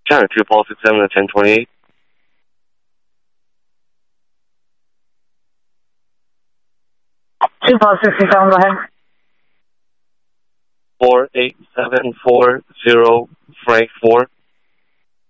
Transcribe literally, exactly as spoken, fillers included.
China two, Paul six seven at ten twenty-eight. two, Paul sixty-seven, go ahead. four eight seven four zero, Frank four.